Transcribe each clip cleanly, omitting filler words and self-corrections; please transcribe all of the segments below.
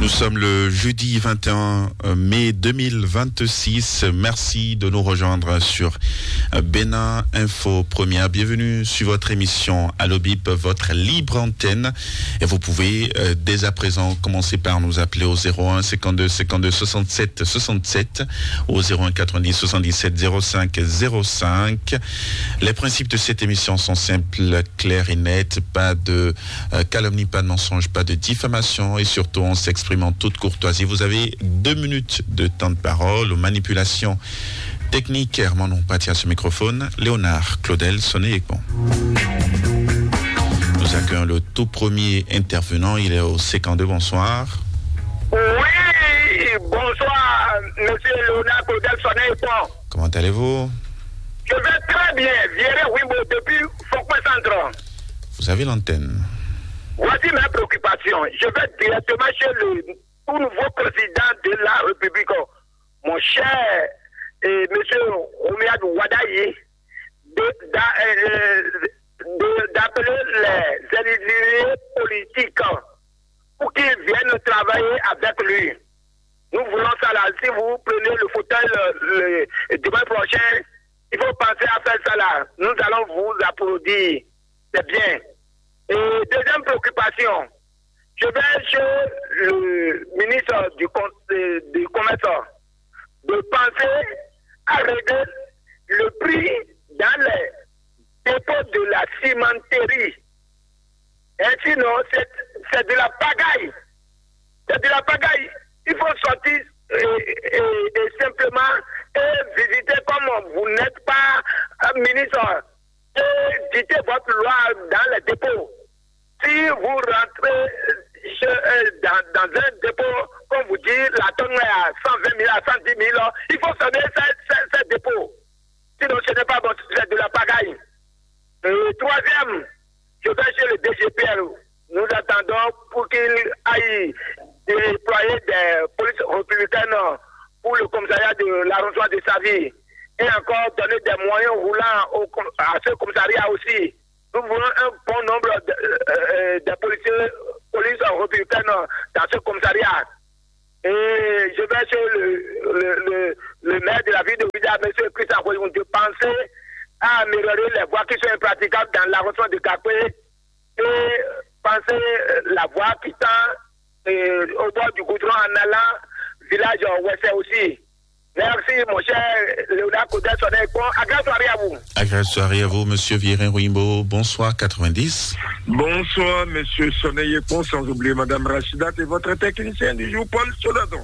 Nous sommes le jeudi 21 mai 2026. Merci de nous rejoindre sur Bénin Info Première. Bienvenue sur votre émission Allo Bip, votre libre antenne. Et vous pouvez dès à présent commencer par nous appeler au 01 52 52 67 67, au 01 90 77 05 05. Les principes de cette émission sont simples, clairs et nets. Pas de calomnie, pas de mensonge, pas de diffamation et surtout on s'exprime en toute courtoisie. Vous avez 2 minutes de temps de parole. Aux manipulations techniques, Herman Ompati à ce microphone, Léonard Claudel Sonné-Ekpon. Nous accueillons le tout premier intervenant. Il est au C42. Bonsoir. Oui, bonsoir, monsieur Léonard Claudel Sonné-Ekpon. Comment allez-vous? Je vais très bien. Viré Wimbo depuis Fokwe Centre. Vous avez l'antenne. Voici mes préoccupations. Je vais directement chez le tout nouveau président de la République, mon cher monsieur Oumiad Ouadaye, d'appeler les exilés politiques pour qu'ils viennent travailler avec lui. Nous voulons ça là. Si vous prenez le fauteuil le dimanche prochain, il faut penser à faire ça là. Nous allons vous applaudir. C'est bien. Et deuxième préoccupation, je vais chez le ministre du Commerce de penser à régler le prix dans les dépôts de la cimenterie. Et sinon, c'est de la pagaille. C'est de la pagaille. Il faut sortir et simplement visiter comme vous n'êtes pas un ministre. Et dites votre loi dans les dépôts. Si vous rentrez dans un dépôt, comme vous dites, la tonne est à 120 000, à 110 000, il faut sonner ces dépôts. Sinon, ce n'est pas bon, c'est de la pagaille. Troisième, je vais chez le DGPR. Nous attendons pour qu'il aille déployer des polices républicaines pour le commissariat de l'arrondissement de Savie. Et encore donner des moyens roulants à ce commissariat aussi. Nous voulons un bon nombre de polices républicaines dans ce commissariat. Et je vais chez le maire de la ville de Ouida, M. Christian Royon, de penser à améliorer les voies qui sont impraticables dans l'arrondissement de Kakwe et penser la voie qui tend au bord du goudron en allant village Ouessé aussi. Merci, mon cher Léonard Claudel Sonné-Ekpon. Agréable soirée à vous. Agréable soirée à vous, monsieur Virin Rouimbo. Bonsoir, 90. Bonsoir, monsieur Sonné-Ekpon, sans oublier madame Rachidat et votre technicien du jour, Paul Soladon.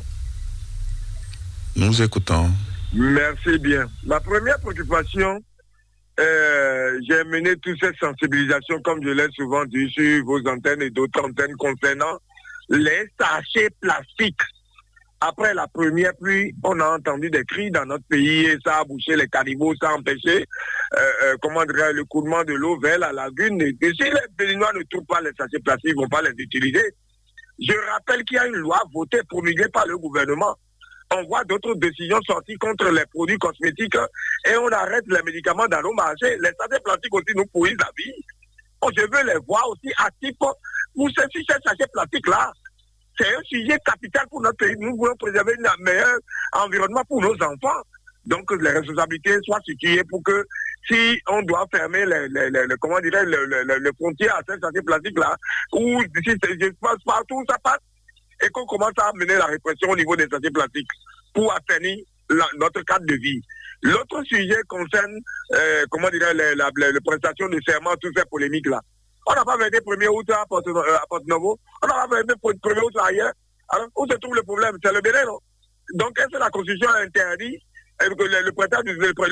Nous écoutons. Merci bien. Ma première préoccupation, j'ai mené toutes ces sensibilisations, comme je l'ai souvent dit, sur vos antennes et d'autres antennes concernant les sachets plastiques. Après la première pluie, on a entendu des cris dans notre pays et ça a bouché les caniveaux, ça a empêché le coulement de l'eau vers la lagune. Et si les Béninois ne trouvent pas les sachets plastiques, ils ne vont pas les utiliser. Je rappelle qu'il y a une loi votée, promulguée par le gouvernement. On voit d'autres décisions sorties contre les produits cosmétiques et on arrête les médicaments dans nos marchés. Les sachets plastiques aussi nous pourrissent la vie. Je veux les voir aussi actifs pour ces sachets plastiques-là. C'est un sujet capital pour notre pays. Nous voulons préserver un meilleur environnement pour nos enfants. Donc, les responsabilités soient situées pour que si on doit fermer les frontières à ces sachets plastiques-là, ou si je passe partout, ça passe, et qu'on commence à mener la répression au niveau des sachets plastiques pour atteindre notre cadre de vie. L'autre sujet concerne, les prestations de serment, toutes ces polémiques-là. On n'a pas fait 1er août à Porto-Novo, on n'a pas fait 1er août ailleurs. Alors, où se trouve le problème? C'est le Bénin, non? Donc, est-ce que la Constitution a interdit le prêtage,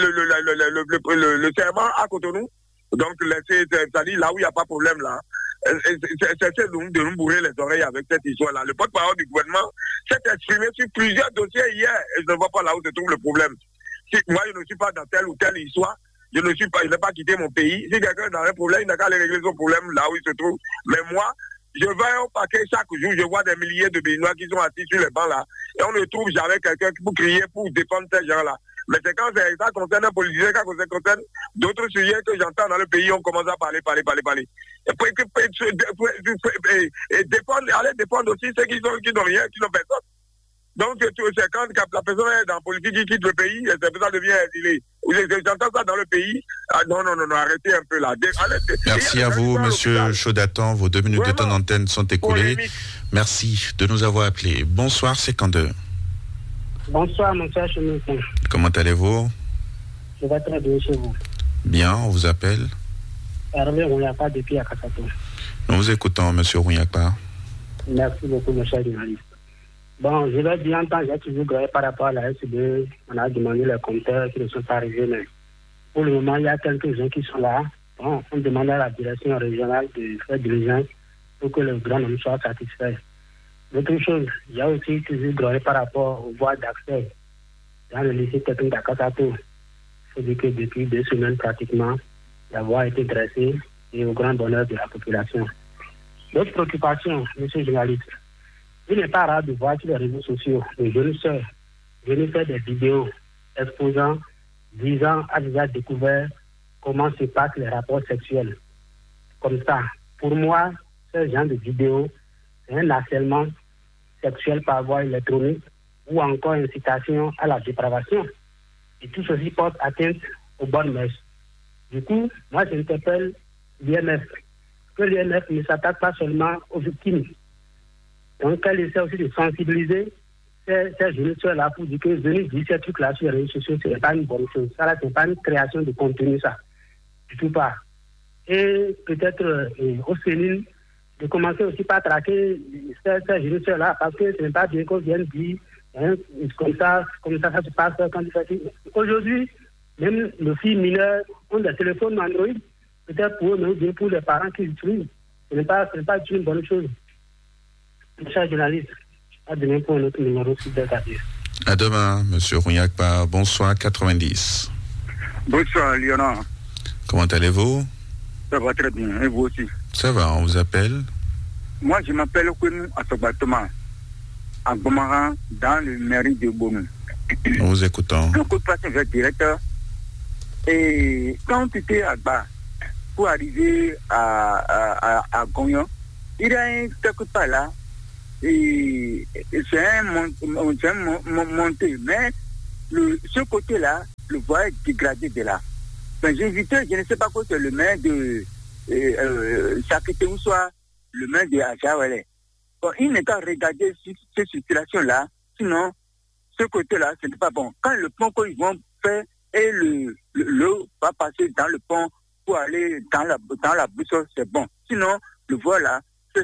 le serment à Cotonou? Donc, c'est-à-dire là où il n'y a pas de problème, là. C'est de nous bourrer les oreilles avec cette histoire-là. Le porte-parole du gouvernement s'est exprimé sur plusieurs dossiers hier et je ne vois pas là où se trouve le problème. Si moi, je ne suis pas dans telle ou telle histoire, je n'ai pas quitté mon pays. Si quelqu'un est dans un problème, il n'a qu'à aller régler son problème là où il se trouve. Mais moi, je vais au paquet chaque jour, je vois des milliers de Béninois qui sont assis sur les bancs là. Et on ne trouve jamais quelqu'un pour crier, pour défendre ces gens-là. Mais c'est quand ça concerne un politicien, quand ça concerne d'autres sujets que j'entends dans le pays, on commence à parler. Et aller défendre aussi ceux qui n'ont rien, qui n'ont personne. Donc, c'est quand la personne est dans la politique qui quitte le pays, et c'est pour ça devient exilé. J'entends ça dans le pays. Ah, non, arrêtez un peu là. Merci à vous, monsieur Chaudatan. Vos 2 minutes de temps d'antenne sont écoulées. Merci de nous avoir appelés. Bonsoir, 52. Bonsoir, mon cher Chemin. Comment allez-vous? Je vais très bien chez vous. Bien, on vous appelle Hervé Rouyakpa depuis Akasato. Nous vous écoutons, monsieur Rouyakpa. Merci beaucoup, mon cher journaliste. Bon, je vais dire en temps, j'ai toujours gré par rapport à la SB. On a demandé les compteurs qui ne sont pas arrivés, mais pour le moment, il y a quelques gens qui sont là. Bon, on demande à la direction régionale de faire diligence pour que le grand homme soit satisfait. Autre chose, il y a aussi toujours gré par rapport aux voies d'accès dans le lycée technique d'Akasato. Il faut dire que depuis 2 semaines pratiquement, la voie a été dressée et au grand bonheur de la population. D'autres préoccupations, monsieur le journaliste. Il n'est pas rare de voir sur les réseaux sociaux les jeunes sœurs faire des vidéos exposant, disant à déjà découvert comment se passent les rapports sexuels. Comme ça, pour moi, ce genre de vidéo, c'est un harcèlement sexuel par voie électronique ou encore incitation à la dépravation. Et tout ceci porte atteinte aux bonnes mœurs. Du coup, moi j'interpelle l'IMF, que l'IMF ne s'attaque pas seulement aux victimes. Donc, elle essaie aussi de sensibiliser ces jeunes soeurs-là pour dire que venir dire ces trucs-là sur les réseaux sociaux, ce n'est pas une bonne chose. Ça, là, ce n'est pas une création de contenu, ça. Du tout pas. Et peut-être au Céline, de commencer aussi par traquer ces jeunes soeurs-là, parce que ce n'est pas bien qu'on vienne dire comme ça se passe quand il fait. Aujourd'hui, même les filles mineures ont des téléphones Android, peut-être pour eux, mais bien pour les parents qui l'utilisent. Ce n'est pas une bonne chose. Cher journaliste, à demain pour un autre numéro sur Delta. À demain, monsieur Rouyakpa. Bonsoir, 90. Bonsoir, Léonard. Comment allez-vous? Ça va très bien, et vous aussi? Ça va, on vous appelle? Moi, je m'appelle Kounou Assobatoma, à Gomara, dans le mairie de Bonou. Nous vous écoutons. Un coup de passe vers directeur. Et quand tu étais à bas, pour arriver à Gognon, il y a quelque part là, et c'est un monté, mais ce côté-là, le voie est dégradé de là. Mais j'invitais, je ne sais pas quoi, c'est le maire de Sakete ou soit le maire de Achawele. Bon, il n'est qu'à regarder cette situation-là, sinon, ce côté-là, ce n'est pas bon. Quand le pont qu'ils vont faire et l'eau va passer dans le pont pour aller dans la boussole, c'est bon. Sinon, le voie là,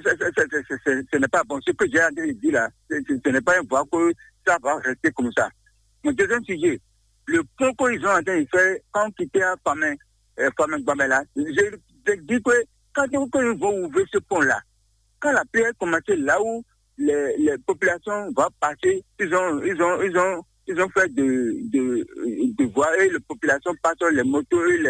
ce n'est pas bon. Ce que j'ai à dire là, ce n'est pas une voie que ça va rester comme ça. Mon deuxième sujet, le pont qu'ils ont en train de faire, quand ils étaient à Famen Gbamela, je dis que quand ils vont ouvrir ce pont-là, quand la pluie a commencé là où les populations vont passer, ils ont fait de voies et les populations passent les motos et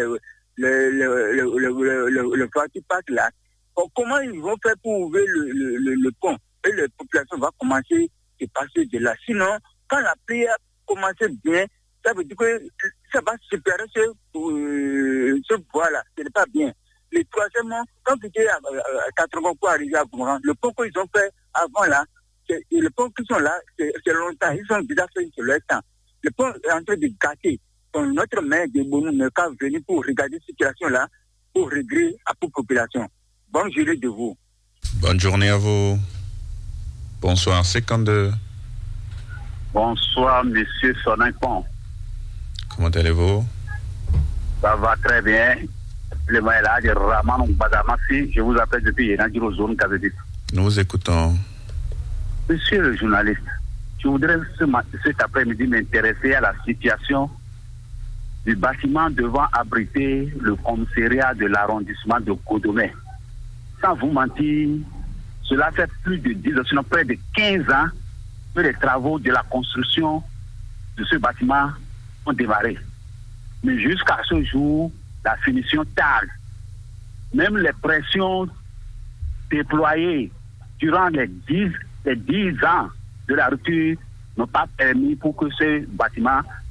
le voies qui passent là. Alors, comment ils vont faire pour ouvrir le pont et les populations vont commencer à passer de là. Sinon, quand la pluie a commencé bien, ça veut dire que ça va supérer ce voie-là. Ce n'est pas bien. Et troisièmement, quand tu es à 80 pour arriver à Gouran, le pont qu'ils ont fait avant là, le pont qui sont là, c'est longtemps. Ils ont déjà fait sur leur temps. Le pont est en train de gâter. Donc, notre maire de Bonou n'est qu'à venir pour regarder cette situation-là, pour régler à toute population. Bonne journée de vous. Bonne journée à vous. Bonsoir, 52. Bonsoir, monsieur Soninpon. Comment allez-vous? Ça va très bien. Le maire de Raman Badamassi, je vous appelle depuis Yenadiro Zone Kazedit. Nous vous écoutons. Monsieur le journaliste, je voudrais cet après-midi m'intéresser à la situation du bâtiment devant abriter le commissariat de l'arrondissement de Kodomé. Sans vous mentir, cela fait plus de 10 ans, sinon près de 15 ans que les travaux de la construction de ce bâtiment ont démarré. Mais jusqu'à ce jour, la finition tarde. Même les pressions déployées durant les 10 ans de la rupture n'ont pas permis pour que ce bâtiment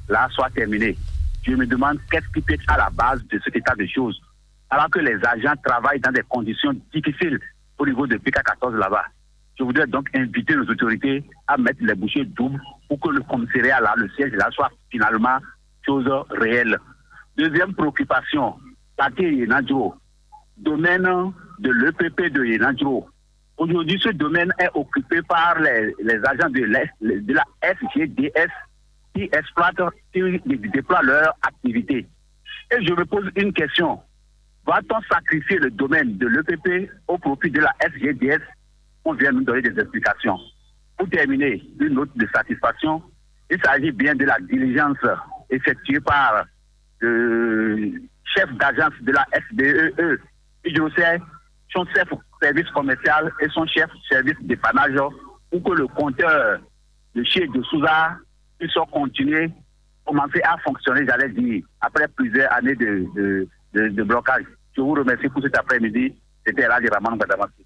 là soit terminée. Je me demande qu'est-ce qui peut être à la base de cet état de choses, alors que les agents travaillent dans des conditions difficiles au niveau de PK14 là-bas. Je voudrais donc inviter les autorités à mettre les bouchées doubles pour que le commissariat là, le siège là, soit finalement chose réelle. Deuxième préoccupation, quartier Yenadjo, domaine de l'EPP de Yenadjo. Aujourd'hui, ce domaine est occupé par les agents de la SGDS qui exploitent, qui déploient leur activité. Et je me pose une question. Va-t-on sacrifier le domaine de l'EPP au profit de la SGDS? On vient nous donner des explications. Pour terminer, une note de satisfaction, il s'agit bien de la diligence effectuée par le chef d'agence de la SBEE, je sais, son chef service commercial et son chef service dépannage, pour que le compteur de chez de Souza puisse continuer, commencer à fonctionner, j'allais dire, après plusieurs années de blocage. Je vous remercie pour cet après-midi. C'était Radi Raman Badamasi.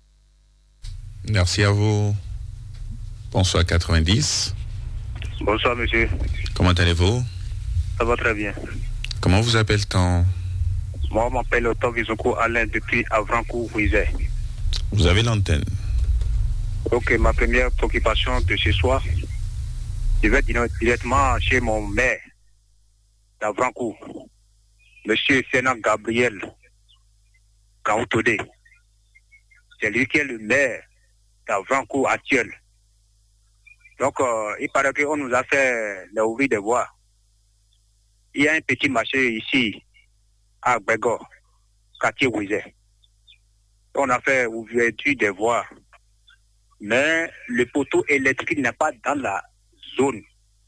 Merci à vous. Bonsoir 90. Bonsoir monsieur. Comment allez-vous? Ça va très bien. Comment vous appelle-t-on? Moi, je m'appelle Togizoko Alain depuis Avrancourt-Ruizet. Vous avez l'antenne. Ok, ma première préoccupation de ce soir, je vais directement chez mon maire d'Avrancourt, monsieur Sénat Gabriel Kaoutodé. C'est lui qui est le maire d'Avrancourt actuel. Donc, il paraît qu'on nous a fait les ouvriers de voies. Il y a un petit marché ici, à Bégor, quartier Ruizet. On a fait ouverture des voies. Mais le poteau électrique n'est pas dans la zone.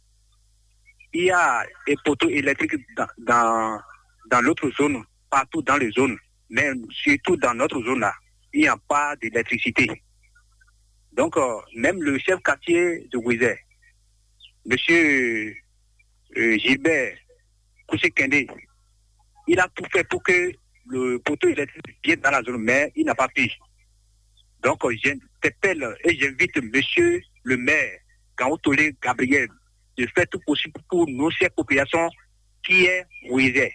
Il y a des poteaux électriques dans l'autre zone, partout dans les zones. Mais surtout dans notre zone là, il n'y a pas d'électricité. Donc, même le chef quartier de Ruizet, monsieur Gilbert Kouché-Kende, il a tout fait pour que le poteau électrique vienne dans la zone, mais il n'a pas pu. Donc, j'interpelle et j'invite monsieur le maire, Kaoutolé Gabriel, de faire tout possible pour nos chères populations qui est Ruizet,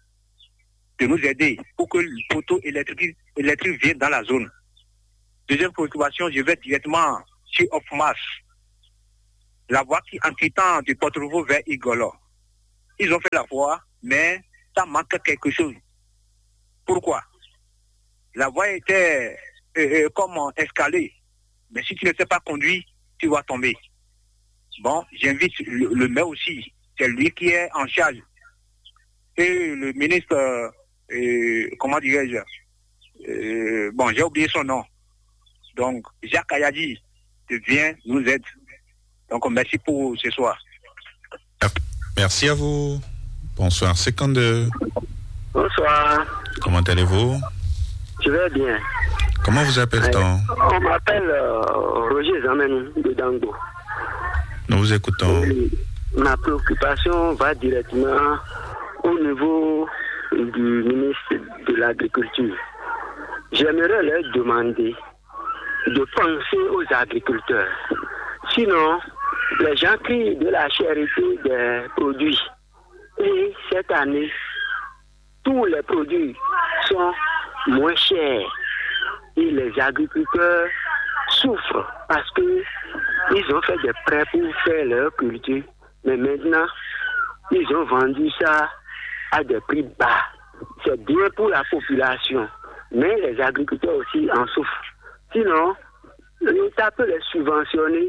de nous aider pour que le poteau électrique vienne dans la zone. Deuxième préoccupation, je vais directement chez Ofmas, la voie qui entre-temps du Porte-Nouveau vers Igolo. Ils ont fait la voie, mais ça manque quelque chose. Pourquoi? La voie était comme escalée, mais si tu ne sais pas conduire, tu vas tomber. Bon, j'invite le maire aussi, c'est lui qui est en charge. Et le ministre, comment dirais-je, bon, j'ai oublié son nom. Donc, Jacques Ayadi vient nous aider. Donc, merci pour ce soir. Merci à vous. Bonsoir, 52. Bonsoir. Comment allez-vous? Je vais bien. Comment vous appelle-t-on? On m'appelle Roger Zamenou de Dango. Nous vous écoutons. Ma préoccupation va directement au niveau du ministre de l'Agriculture. J'aimerais leur demander de penser aux agriculteurs. Sinon, les gens crient de la cherté des produits. Et cette année, tous les produits sont moins chers. Et les agriculteurs souffrent parce qu'ils ont fait des prêts pour faire leur culture. Mais maintenant, ils ont vendu ça à des prix bas. C'est bien pour la population. Mais les agriculteurs aussi en souffrent. Sinon, l'État peut les subventionner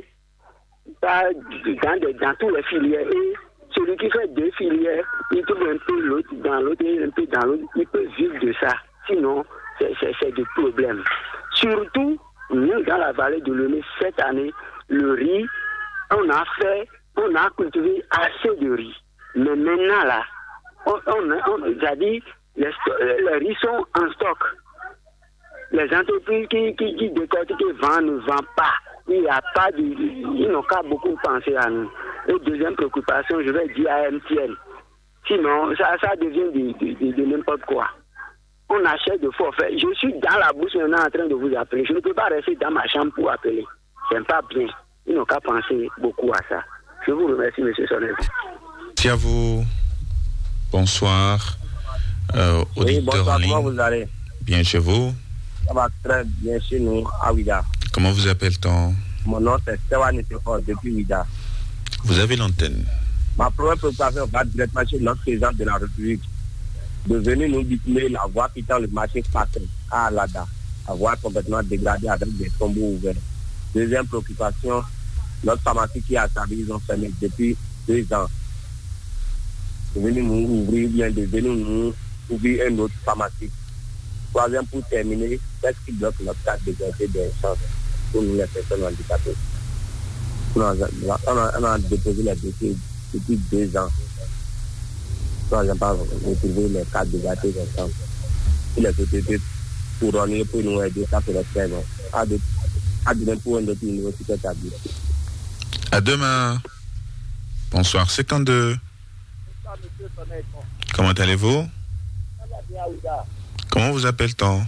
dans tous les filières. Et celui qui fait 2 filières, il trouve un peu l'autre dans l'autre et un peu dans l'autre. Il peut vivre de ça. Sinon, c'est des problèmes. Surtout, nous, dans la vallée de l'Oné, cette année, le riz, on a cultivé assez de riz. Mais maintenant, là, on a dit, les riz sont en stock. Les entreprises qui décortiquent et vendent ne vendent pas. Il n'y a pas de... Ils n'ont qu'à beaucoup penser à nous. Et deuxième préoccupation, je vais dire à MTN. Sinon, ça devient de n'importe quoi. On achète de forfaits. Je suis dans la bouche maintenant en train de vous appeler. Je ne peux pas rester dans ma chambre pour appeler. C'est pas bien. Ils n'ont qu'à penser beaucoup à ça. Je vous remercie, M. Sonnet. Merci à vous. Bonsoir. Oui, auditeur bonsoir, en ligne. comment vous allez? Bien chez vous. Ça va très bien chez nous, à Ouida. Comment vous appelle-t-on? Mon nom c'est Stéphane Nitefort, depuis Ouida. Vous avez l'antenne. Ma première préoccupation va directement chez notre président de la République de venir nous bitumer la voie quittant le marché Patrie à Alada, la voie complètement dégradée avec des tombeaux ouverts. Deuxième préoccupation, notre pharmacie qui a servi, ils ont fermé depuis 2 ans. De venir nous ouvrir, bien de venir nous ouvrir une autre pharmacie. Troisième, pour terminer, qu'est-ce qui bloque notre cadre de garantie des chances pour nous les personnes handicapées? On a déposé les dossiers depuis 2 ans. Troisième, pas retrouver les cadres de garantie des chances. Et les sociétés couronnées pour nous aider, ça serait très bon. À demain pour une autre université établie. À demain. Bonsoir 52. Comment allez-vous? Comment vous appelle-t-on?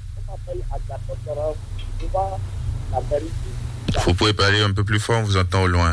Vous pouvez parler un peu plus fort, on vous entend au loin.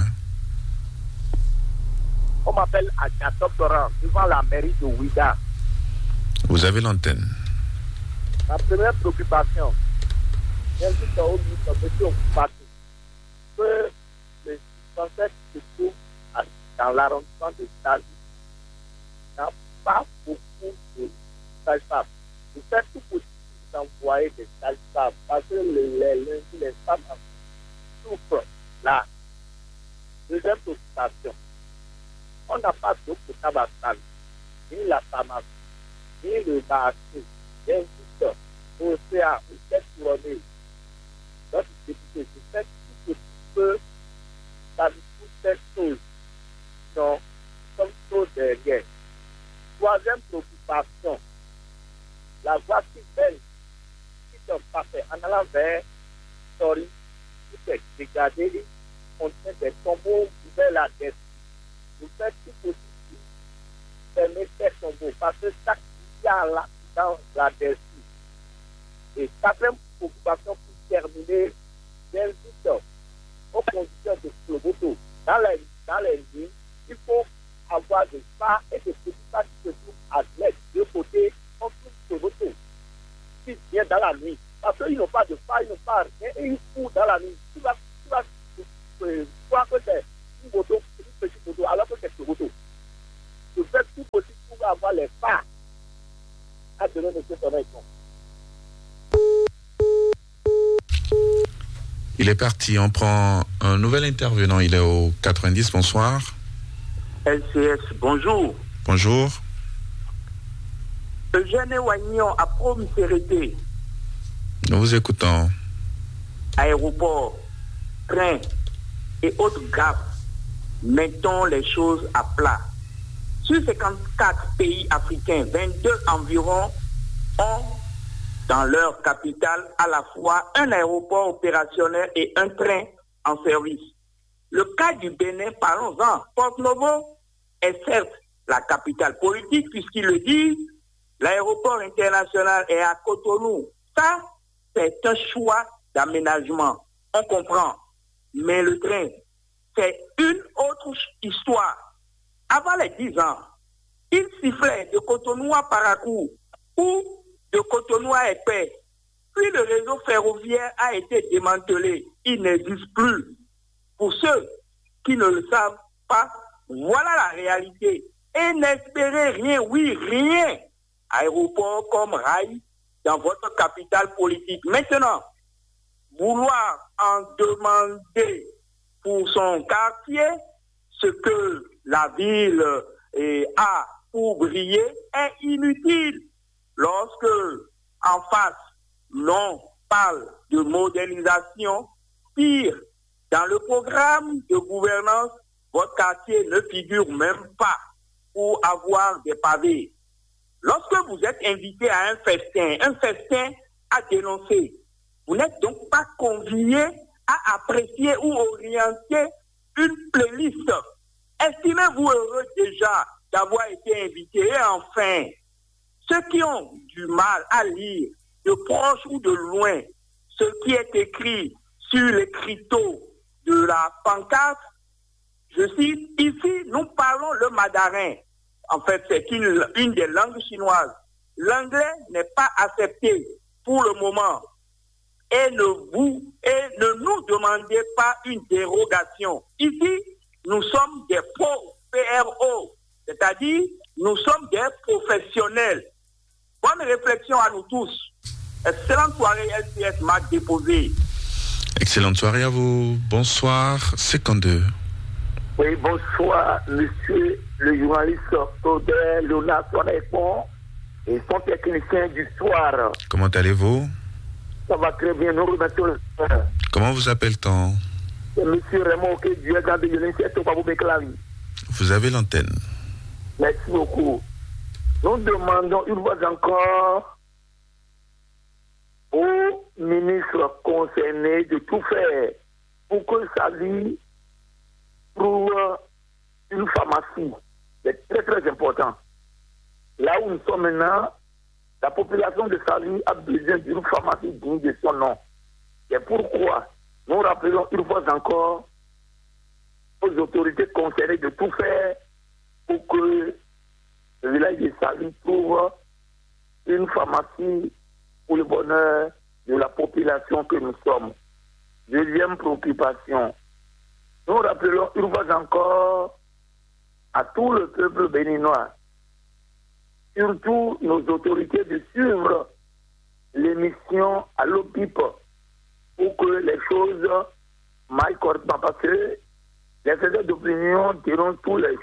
On m'appelle Agatha devant la mairie de Ouida. Vous avez l'antenne. Ma première préoccupation, j'invite au ministre de Occupation que les dispensaires qui se trouvent dans l'arrondissement de Stade n'a pas beaucoup de sages-femmes. Vous faites tout possible d'envoyer des sages-femmes parce que les femmes souffrent là. Deuxième préoccupation, on n'a pas d'eau potable à Stade, ni la pharmacie, ni le marché. J'invite l'océan, où c'est couronné. Notre député, je fais tout ce que ça nous coûte cette chose. Non, comme trop derrière. Troisième préoccupation, la voie qui mène, qui est parfait, en allant vers Tori, qui est dégradée, contient des tombeaux ouverts la tête. Vous faites tout possible pour fermer ces tombeaux, parce que chaque fois là, dans la dessus. Et quatrième préoccupation pour terminer, j'invite aux conducteurs de Sloboto. Dans les lignes, il faut avoir des phares et des petits phares qui se trouvent à l'aide de côté, on trouve Sloboto. Qui vient dans la nuit. Parce qu'ils n'ont pas de phare, ils n'ont pas rien, et ils courent dans la nuit. Tu vas croire que c'est une moto, une petite moto, alors que c'est Sloboto. Je fais tout possible pour avoir les phares. À demain, monsieur Tonnerre. Il est parti, on prend un nouvel intervenant, il est au 90, bonsoir. LCS, bonjour. Bonjour. Eugène Wagnon à Promisérité. Nous vous écoutons. Aéroport, train et autres gaffes, mettons les choses à plat. Sur 54 pays africains, 22 environ ont dans leur capitale à la fois un aéroport opérationnel et un train en service. Le cas du Bénin, parlons-en. Porto-Novo est certes la capitale politique, puisqu'ils le disent, l'aéroport international est à Cotonou. Ça, c'est un choix d'aménagement. On comprend. Mais le train, c'est une autre histoire. Avant les 10 ans, il sifflait de Cotonou à Parakou ou de Cotonou à Épais. Puis le réseau ferroviaire a été démantelé. Il n'existe plus. Pour ceux qui ne le savent pas, voilà la réalité. Et n'espérez rien, oui, rien. Aéroport comme rail dans votre capitale politique. Maintenant, vouloir en demander pour son quartier ce que la ville a pour briller est inutile. Lorsque, en face, l'on parle de modernisation, pire, dans le programme de gouvernance, votre quartier ne figure même pas pour avoir des pavés. Lorsque vous êtes invité à un festin à dénoncer, vous n'êtes donc pas convié à apprécier ou orienter une playlist. Estimez-vous heureux déjà d'avoir été invité? Et enfin, ceux qui ont du mal à lire, de proche ou de loin, ce qui est écrit sur l'écriteau de la pancarte, Je cite, ici, nous parlons le mandarin. En fait, c'est une des langues chinoises. L'anglais n'est pas accepté pour le moment. Et ne nous demandez pas une dérogation. Ici, nous sommes des PRO, c'est-à-dire nous sommes des professionnels. Bonne réflexion à nous tous. Excellente soirée, LCS Marc Déposé. Excellente soirée à vous. Bonsoir, 52. Oui, bonsoir, monsieur le journaliste Claudel Léonard Soirépon et son technicien du soir. Comment allez-vous? Ça va très bien, nous remercions le soir. Comment vous appelle-t-on? C'est monsieur Raymond Dieu de l'Université Babou Beklavi. Vous avez l'antenne. Merci beaucoup. Nous demandons une fois encore au ministre concerné de tout faire pour que Saly trouve une pharmacie. C'est très très important. Là où nous sommes maintenant, la population de Saly a besoin d'une pharmacie digne de son nom. C'est pourquoi nous rappelons une fois encore aux autorités concernées de tout faire pour que le village de Saly trouve une pharmacie pour le bonheur de la population que nous sommes. Deuxième préoccupation, nous rappelons une fois encore à tout le peuple béninois, surtout nos autorités, de suivre l'émission à l'OPIP pour que les choses m'aillent correctement, parce que les faiseurs d'opinion diront tous les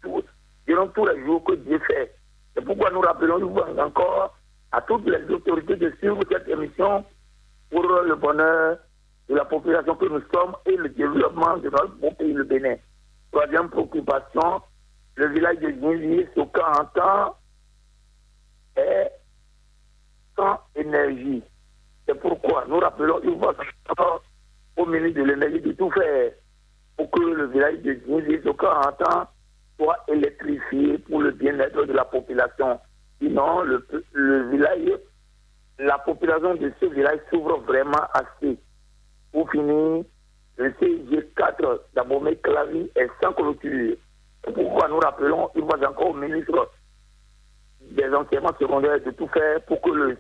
jours que Dieu fait. C'est pourquoi nous rappelons une fois encore à toutes les autorités de suivre cette émission pour le bonheur de la population que nous sommes et le développement de notre beau pays, le Bénin. Troisième préoccupation, le village de Gnili, ce 40 ans, est sans énergie. C'est pourquoi nous rappelons une fois au ministre de l'énergie de tout faire pour que le village de Gnili, ce 40 ans, soit électrifié pour le bien-être de la population. Sinon, le village, la population de ce village s'ouvre vraiment assez. Pour finir, le CIG4 d'Abomey-Clavi est sans clôture. C'est pourquoi nous rappelons une fois encore au ministre des enseignements secondaires de tout faire pour que le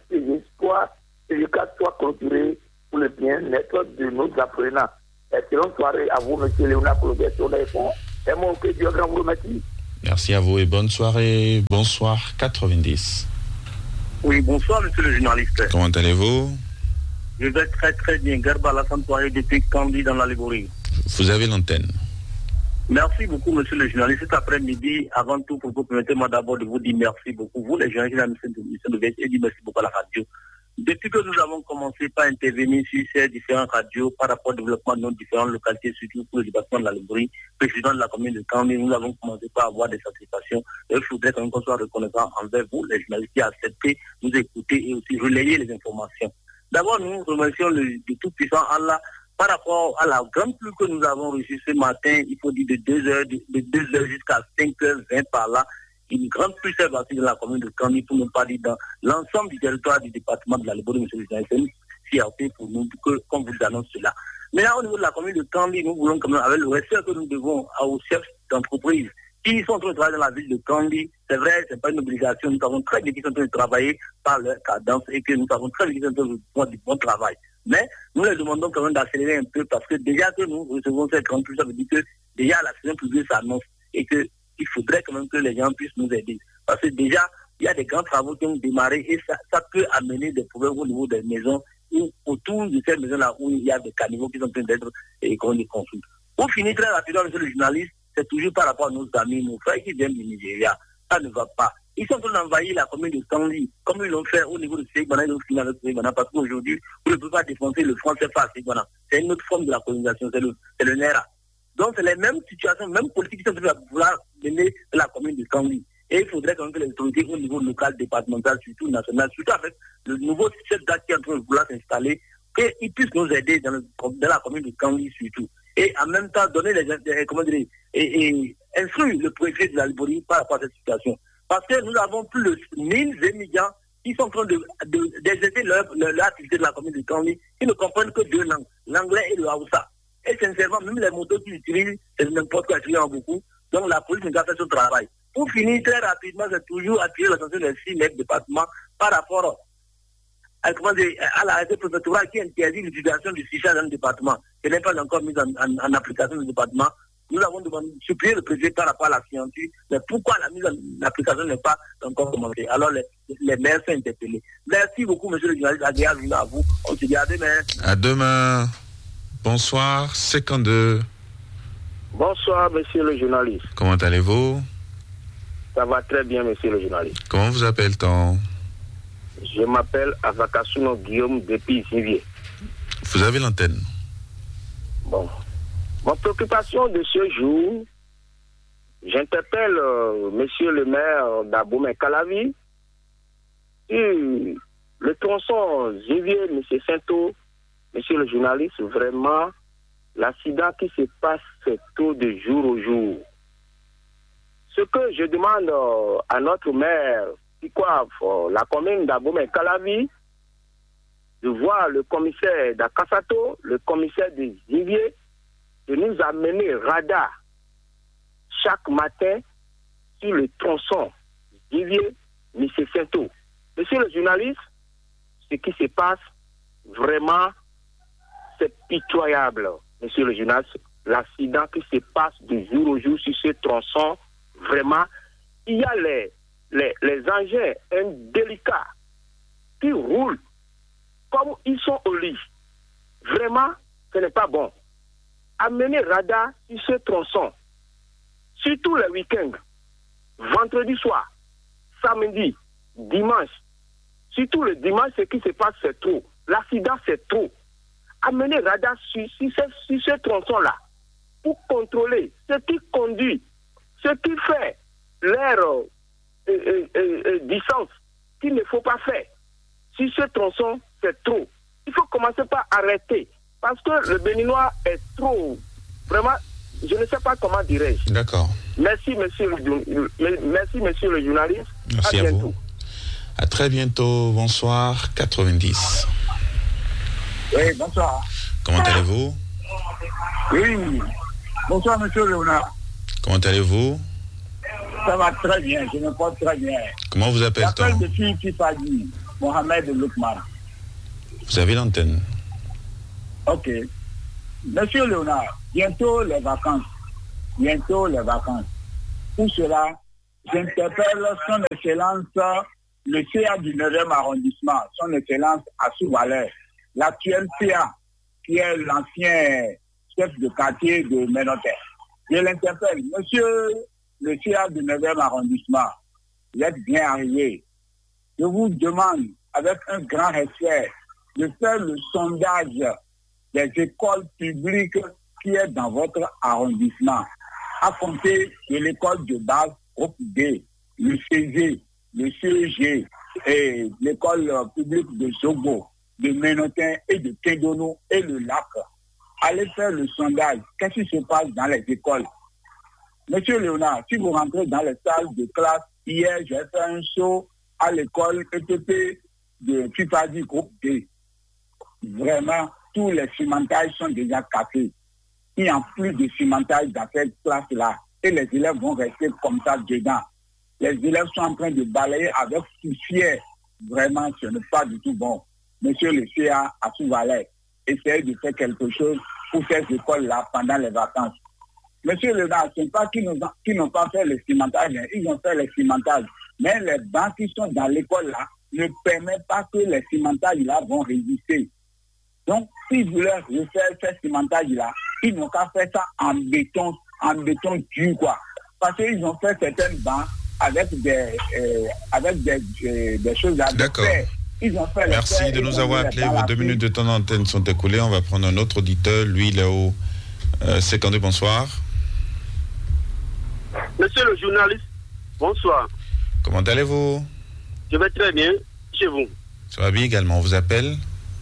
CIG4 soit clôturé pour le bien-être de nos apprenants. Excellente soirée à vous, monsieur Léonard Claudel sur les fonds. Et moi, que Dieu grand vous remercie. Merci à vous et bonne soirée. Bonsoir, 90. Oui, bonsoir, monsieur le journaliste. Comment allez-vous? Je vais très très bien. Garba Alassane Touaré depuis Candy dans la Léborie. Vous avez l'antenne. Merci beaucoup, monsieur le journaliste. Cet après-midi, avant tout, permettez-moi d'abord de vous dire merci beaucoup. Vous, les journalistes de la mission de VS, et dire merci beaucoup à la radio. Depuis que nous avons commencé par intervenir sur ces différentes radios par rapport au développement de nos différentes localités, surtout pour le département de la Léborie, président de la commune de Candy, nous avons commencé par avoir des satisfactions. Et il faudrait quand même qu'on soit reconnaissant envers vous, les journalistes, qui acceptez, nous écouter et aussi relayer les informations. D'abord, nous remercions le tout-puissant Allah par rapport à la grande pluie que nous avons reçue ce matin, il faut dire de 2h jusqu'à 5h20 par là. Une grande pluie s'est battue dans la commune de Candy, pour ne pas dire dans l'ensemble du territoire du département de la Léborie, monsieur le journaliste. C'est une fierté pour nous qu'on vous annonce cela. Mais là, au niveau de la commune de Candy, nous voulons quand même, avec le respect que nous devons aux chefs d'entreprise qui sont en train de travailler dans la ville de Candy, c'est vrai, c'est pas une obligation, nous savons très bien qu'ils sont en train de travailler par leur cadence et que nous savons très bien qu'ils sont en train de faire du bon travail. Mais nous les demandons quand même d'accélérer un peu parce que déjà que nous recevons cette grande pluie, ça veut dire que déjà la saison pluieuse s'annonce et qu'il faudrait quand même que les gens puissent nous aider. Parce que déjà, il y a des grands travaux qui ont démarré et ça peut amener des problèmes au niveau des maisons ou autour de ces maisons-là où il y a des caniveaux qui sont en train d'être construits. Pour finir très rapidement, monsieur le journaliste, c'est toujours par rapport à nos amis, nos frères qui viennent du Nigeria. Ça ne va pas. Ils sont en train d'envahir la commune de Stanley, comme ils l'ont fait au niveau de Ségbana, ils l'ont fini avec Ségbana, parce qu'aujourd'hui, vous ne pouvez pas défoncer le franc CFA à Ségbana. C'est une autre forme de la colonisation, c'est le NERA. Donc c'est les mêmes situations, mêmes politiques qui sont en train de vouloir mener la commune de Stanley. Et il faudrait quand même que les autorités au niveau local, départemental, surtout national, surtout avec le nouveau chef d'acte qui est en train de vouloir s'installer, qu'ils puissent nous aider dans la commune de Stanley surtout. Et en même temps donner et instruire le préfet de la Léborie par rapport à cette situation. Parce que nous avons plus de 1000 émigrants qui sont en train d'exercer leur activité de la commune de Candy, qui ne comprennent que deux langues, l'anglais et le Haoussa. Et sincèrement, même les motos qui utilisent, c'est n'importe quoi, qui en beaucoup. Donc la police n'a pas fait son travail. Pour finir très rapidement, c'est toujours attirer l'attention des 6 maîtres départements par rapport à l'arrêté préfectoral qui interdit l'utilisation du chicha dans le département. Ce n'est pas encore mis en application dans le département. Nous avons demandé de supplier le président par rapport à la scientifique, mais pourquoi la mise en application n'est pas encore commencée? Alors les maires sont interpellés. Merci beaucoup, monsieur le journaliste. Agréable à vous. On se dit à demain. À demain. Bonsoir, 52. Bonsoir, monsieur le journaliste. Comment allez-vous? Ça va très bien, monsieur le journaliste. Comment vous appelle-t-on? Je m'appelle Avakasuno Guillaume depuis Zivier. Vous avez l'antenne. Bon. Ma préoccupation de ce jour, j'interpelle monsieur le maire d'Abomey-Calavi sur le tronçon Zivier, monsieur Sainto, monsieur le journaliste, vraiment, l'accident qui se passe, c'est tôt de jour au jour. Ce que je demande à notre maire, la commune d'Abomey-Calavi, de voir le commissaire d'Akasato, le commissaire de Zivier, de nous amener radar chaque matin sur le tronçon Zivier, monsieur Sainto. Monsieur le journaliste, ce qui se passe, vraiment, c'est pitoyable. Monsieur le journaliste, l'accident qui se passe de jour au jour sur ce tronçon, vraiment, il y a les engins indélicats qui roulent comme ils sont au lit. Vraiment, ce n'est pas bon. Amener radar sur ce tronçon, surtout les week-ends, vendredi soir, samedi, dimanche, surtout le dimanche, ce qui se passe, c'est trop. L'accident, c'est trop. Amener radar sur ce tronçon-là pour contrôler ce qui conduit, ce qui fait l'air distance qu'il ne faut pas faire. Si ce tronçon, c'est trop. Il faut commencer par arrêter. Parce que le Béninois est trop. Vraiment, je ne sais pas comment dirais-je. D'accord. Merci, monsieur le journaliste. Merci à vous. À très bientôt. Bonsoir. 90. Oui, bonsoir. Comment allez-vous? Oui. Bonsoir, monsieur Léonard. Comment allez-vous? Ça va très bien, je me porte très bien. Comment vous appelle-t-on? J'appelle depuis Kifadi, Mohamed Loukman. Vous avez l'antenne. Ok. Monsieur Léonard, bientôt les vacances. Pour cela, j'interpelle son Excellence, le CA du 9e arrondissement, son Excellence Assou Valère, l'actuel CA, qui est l'ancien chef de quartier de Ménotaire. Je l'interpelle, monsieur le CA du 9e arrondissement, vous êtes bien arrivé. Je vous demande, avec un grand respect, de faire le sondage des écoles publiques qui est dans votre arrondissement, à compter de l'école de base, groupe D, le CG, le CEG et l'école publique de Zogo, de Ménotin et de Kédono et le lac. Allez faire le sondage. Qu'est-ce qui se passe dans les écoles? Monsieur Léonard, si vous rentrez dans les salles de classe, hier, j'ai fait un saut à l'école ETP de Kifadi groupe D. Vraiment, tous les cimentages sont déjà cassés. Il n'y a plus de cimentage dans cette classe-là. Et les élèves vont rester comme ça dedans. Les élèves sont en train de balayer avec poussière. Vraiment, ce n'est pas du tout bon. Monsieur le CA Assou Valère, essayez de faire quelque chose pour ces écoles-là pendant les vacances. Monsieur Léonard, ce n'est pas qu'ils n'ont pas fait le cimentage, ils ont fait le cimentage. Mais les bancs qui sont dans l'école-là ne permettent pas que les cimentages-là vont résister. Donc, s'ils voulaient refaire ce cimentage-là, ils n'ont qu'à faire ça en béton dur, quoi. Parce qu'ils ont fait certaines bancs avec des choses à D'accord. faire. Ils ont fait Merci de nous avoir appelés. Vos 2 minutes de temps d'antenne sont écoulées. On va prendre un autre auditeur. Lui, là-haut, 52, bonsoir. Monsieur le journaliste, bonsoir. Comment allez-vous? Je vais très bien. Chez vous? Ça va bien également. On vous appelle?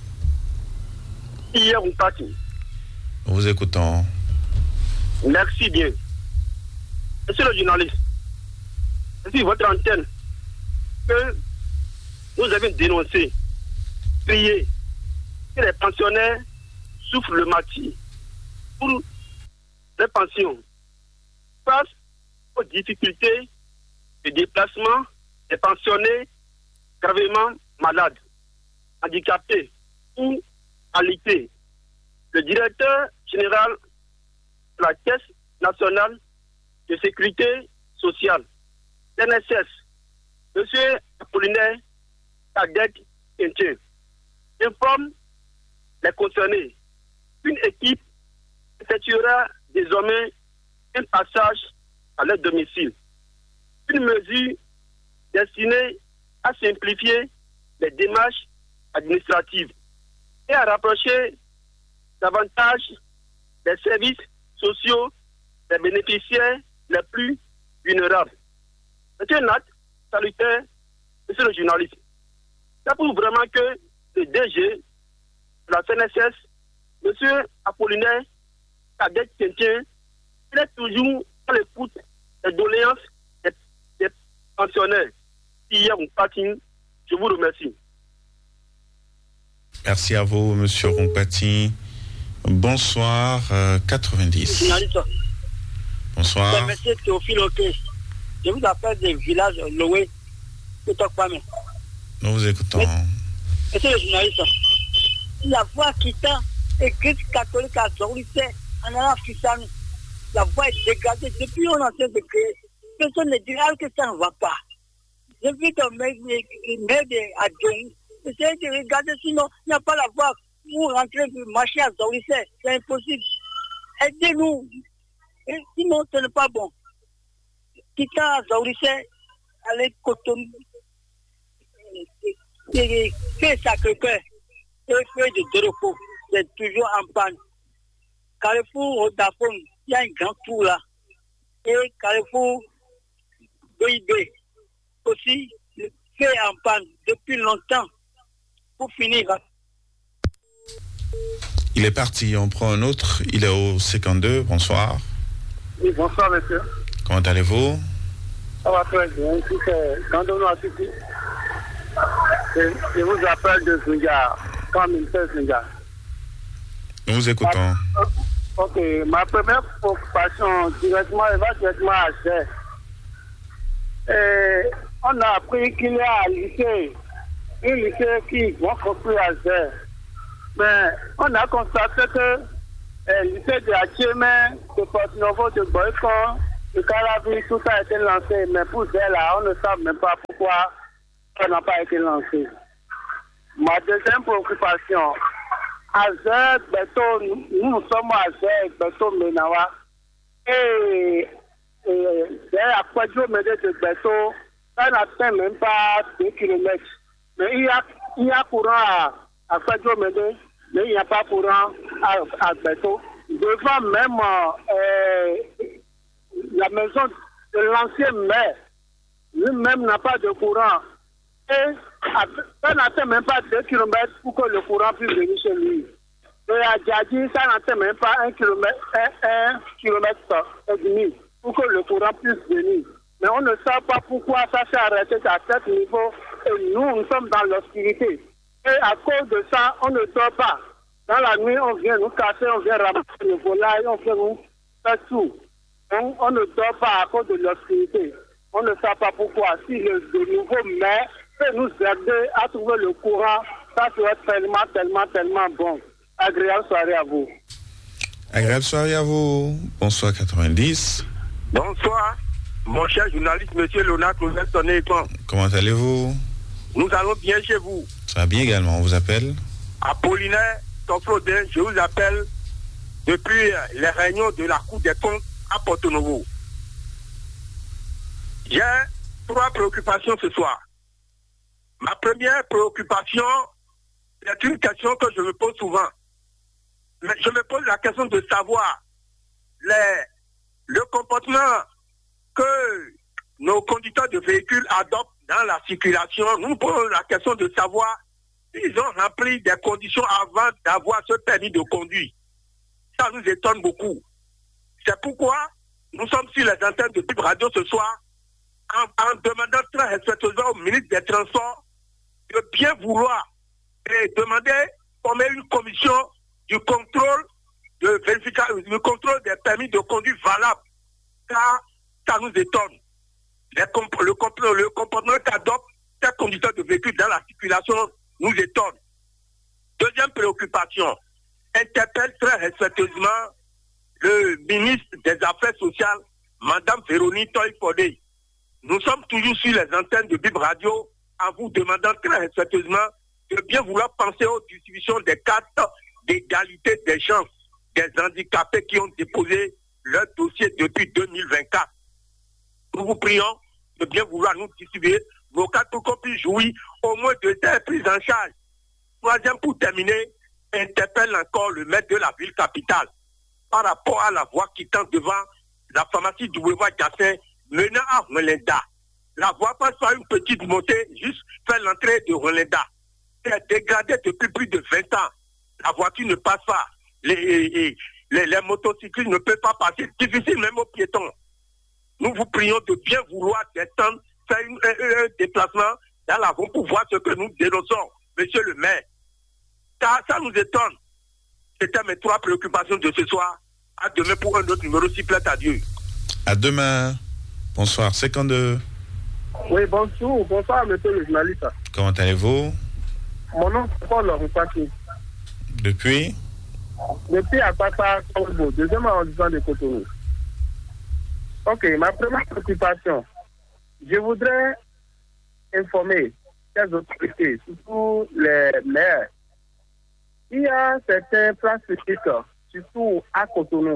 Hier ou parti? Nous vous écoutons. Merci bien. Monsieur le journaliste, c'est votre antenne que nous avons dénoncé, prié, que les pensionnaires souffrent le martyre. pour les pensions. Face aux difficultés de déplacement des pensionnés gravement malades, handicapés ou alités, le directeur général de la Caisse nationale de sécurité sociale, NSS, M. Apollinaire Kadek Kentien, informe les concernés. Une équipe effectuera désormais un passage à leur domicile. Une mesure destinée à simplifier les démarches administratives et à rapprocher davantage les services sociaux des bénéficiaires les plus vulnérables. C'est un acte salutaire, monsieur le journaliste. Ça prouve vraiment que le DG de la CNSS, monsieur Apollinaire Kadek Kentien, il est toujours à l'écoute des doléances des pensionnaires. Hier, on patine. Je vous remercie. Merci à vous, monsieur Rompati. Bonsoir, 90. Bonsoir. Monsieur Théophile Oké. Je vous appelle des villages Loé. Nous vous écoutons. Monsieur le journaliste, la voix quittant Église catholique à Zorlissé, en allant à Fissano, la voix est dégagée. Depuis on a fait de créer. Personne ne dira que ça ne va pas. Je vis dans mes adjoints. Essayez de regarder, sinon il n'y a pas la voie pour rentrer pour marcher à Zorlissé. C'est impossible. Aidez-nous. Sinon, ce n'est pas bon. Quittant à Zorlissé, allez Cotonou, fait Sacré-Cœur, et fait de repos, c'est toujours en panne. Carrefour au Dafon, il y a un grand tour là. Et Carrefour BIB aussi fait en panne depuis longtemps. Pour finir. Il est parti, on prend un autre. Il est au 52. Bonsoir. Oui, bonsoir, monsieur. Comment allez-vous? Ça va très bien. Ici, c'est Gandono Atiti. Je vous appelle de Zunga, comme une tête Zunga. Nous vous écoutons. Ok, ma première préoccupation elle va directement à Cher. On a appris qu'il y a un lycée qui va construire à Cher. Mais on a constaté que le lycée de Hachemé, de Porte-Novo, de Boycon, de Calavi, tout a été lancé. Mais pour là, on ne sait même pas pourquoi ça n'a pas été lancé. Ma deuxième préoccupation, Azer, Beto, nous sommes à Azer, Beto, Menawa. Et après de Beto, ça n'atteint même pas 2 km. Mais il y a courant à Fadjomede, mais il n'y a pas courant à Beto. Devant même la maison de l'ancien maire, lui-même n'a pas de courant. Et ça n'atteint même pas 2 km pour que le courant puisse venir chez lui. Et à Djadji, ça n'atteint même pas 1 km et demi pour que le courant puisse venir. Mais on ne sait pas pourquoi ça s'est arrêté à cet niveau. Et nous sommes dans l'obscurité. Et à cause de ça, on ne dort pas. Dans la nuit, on vient nous casser, on vient ramasser le volaille, on vient nous faire tout. Donc, on ne dort pas à cause de l'obscurité. On ne sait pas pourquoi. Si le nouveau maire peut nous aider à trouver le courant, ça serait tellement bon. Agréable soirée à vous. Agréable soirée à vous. Bonsoir 90. Bonsoir, mon cher journaliste, monsieur Léonard Closet. Comment allez-vous? Nous allons bien chez vous. Ça va bien également, on vous appelle Apollinaire Toflodin, je vous appelle depuis les réunions de la Cour des comptes à Porto-Novo. J'ai 3 préoccupations ce soir. Ma première préoccupation, c'est une question que je me pose souvent. Mais je me pose la question de savoir le comportement que nos conducteurs de véhicules adoptent dans la circulation. Nous posons la question de savoir s'ils ont rempli des conditions avant d'avoir ce permis de conduire. Ça nous étonne beaucoup. C'est pourquoi nous sommes sur les antennes de Bip Radio ce soir en demandant très respectueusement au ministre des Transports de bien vouloir et demander qu'on ait une commission du contrôle de vérification, le contrôle des permis de conduire valables, car ça nous étonne. Le comportement qu'adoptent ces conducteurs de véhicules dans la circulation nous étonne. Deuxième préoccupation, interpelle très respectueusement le ministre des Affaires sociales, Madame Véronique Toye-Fodé. Nous sommes toujours sur les antennes de Bib Radio en vous demandant très respectueusement de bien vouloir penser aux distributions des cartes d'égalité des chances des handicapés qui ont déposé leur dossier depuis 2024. Nous vous prions de bien vouloir nous distribuer vos cartes pour qu'on puisse jouir au moins de telles prises en charge. Troisième, pour terminer, interpelle encore le maire de la ville capitale par rapport à la voie qui tente devant la pharmacie du boulevard Gassin menant à Rolenda. La voie passe par une petite montée, juste faire l'entrée de Rolenda. C'est dégradé depuis plus de 20 ans. La voiture ne passe pas. Les motocyclistes ne peuvent pas passer. Difficile même aux piétons. Nous vous prions de bien vouloir descendre, faire un déplacement dans la voie pour voir ce que nous dénonçons, monsieur le maire. Car ça nous étonne. C'était mes 3 préoccupations de ce soir. À demain pour un autre numéro, s'il plaît à Dieu. À demain. Bonsoir. 52. Oui, bonjour. Bonsoir, monsieur le journaliste. Comment allez-vous? Mon nom c'est Paul Roupaki. Depuis Apapa, Congo, deuxième arrondissement de Cotonou. Ok, ma première préoccupation, je voudrais informer les autorités, surtout les maires. Il y a certaines places publiques, surtout à Cotonou,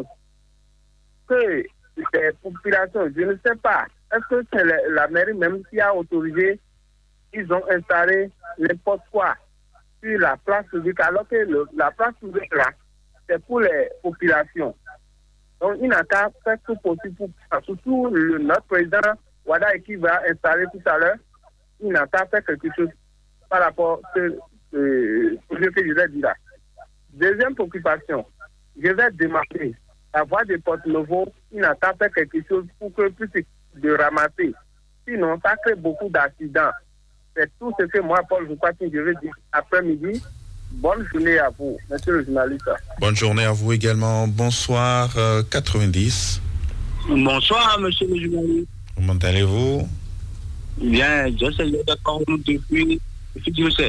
que les populations, je ne sais pas, est-ce que c'est la mairie même qui a autorisé, ils ont installé n'importe quoi sur la place publique, alors que la place publique là, c'est pour les populations. Donc il n'a qu'à faire tout possible pour surtout notre président Wada qui va installer tout à l'heure, il n'a qu'à faire quelque chose par rapport à ce que je vais dire là. Deuxième préoccupation, je vais demander la voie de Porte-Nouveau, il n'a qu'à faire quelque chose pour que puisse de ramasser. Sinon, ça crée beaucoup d'accidents. C'est tout ce que moi, Paul, je crois que je veux dire après-midi. Bonne journée à vous, monsieur le journaliste. Bonne journée à vous également. Bonsoir, 90. Bonsoir, monsieur le journaliste. Comment allez-vous? Bien, j'essaie d'accord depuis je sais.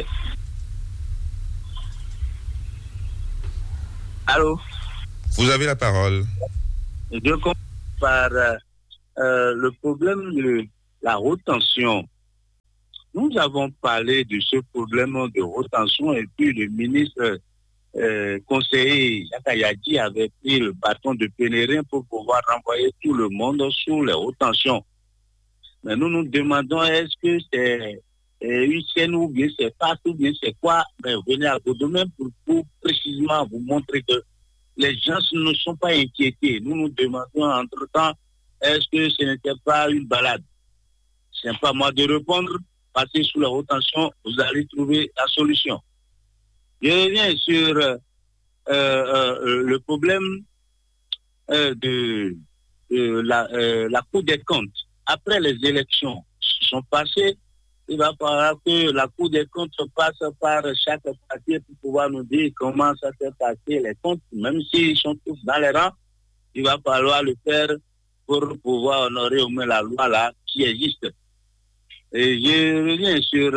Allô? Vous avez la parole. Je commence par le problème de la retention. Nous avons parlé de ce problème de retention et puis le ministre conseiller Yakayadi avait pris le bâton de Pénérin pour pouvoir renvoyer tout le monde sous les retentions. Mais nous nous demandons est-ce que c'est une chaîne ou bien c'est pas ou bien c'est quoi? Mais venez à Godomé pour précisément vous montrer que les gens ne sont pas inquiétés. Nous nous demandons entre-temps est-ce que ce n'était pas une balade? Ce n'est pas moi de répondre. Passez sous la retention, vous allez trouver la solution. Je reviens sur le problème de la Cour des comptes. Après les élections qui sont passées, il va falloir que la Cour des comptes passe par chaque parti pour pouvoir nous dire comment ça s'est passé les comptes, même s'ils sont tous dans les rangs, il va falloir le faire pour pouvoir honorer au moins la loi là qui existe. Et je reviens sur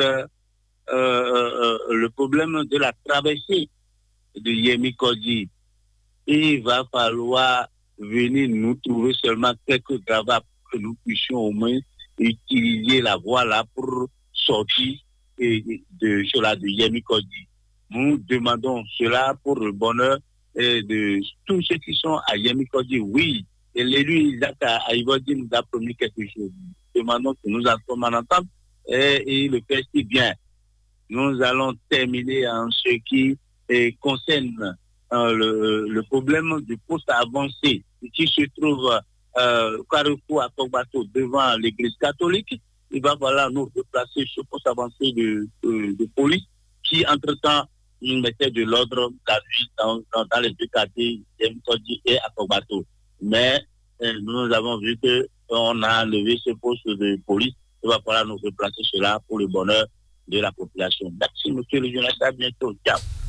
le problème de la traversée de Yemi Kodji. Il va falloir venir nous trouver seulement quelques gravats pour que nous puissions au moins utiliser la voie là pour sortir de Yemi Kodji. Nous demandons cela pour le bonheur de tous ceux qui sont à Yemi Kodji. Oui, et l'élu Isaac Aïvodi nous a promis quelque chose. Demandons que nous en sommes en entente et il le fait si bien. Nous allons terminer en ce qui concerne le problème du poste avancé qui se trouve Carrefour à Togbato devant l'église catholique. Il va falloir nous replacer ce poste avancé de police qui entre-temps nous mettait de l'ordre la nuit dans les deux quartiers et à Togbato. Mais nous avons vu qu'on a enlevé ce poste de police. Il va falloir nous replacer cela pour le bonheur de la population. Merci, monsieur le journaliste. À bientôt. Ciao.